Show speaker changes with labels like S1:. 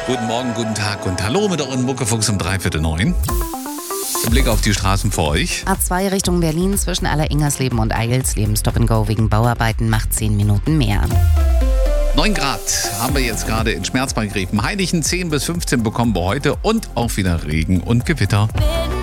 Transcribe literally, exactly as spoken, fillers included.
S1: Guten Morgen, guten Tag und hallo mit euren Muckefuchs um dreiviertel neun. Im Blick auf die Straßen für euch.
S2: A zwei Richtung Berlin zwischen Aller-Ingersleben und Eigelsleben. Stop and Go wegen Bauarbeiten macht zehn Minuten mehr.
S1: neun Grad haben wir jetzt gerade in Schmerzbach-Gräfen. Heinichen zehn bis fünfzehn bekommen wir heute und auch wieder Regen und Gewitter.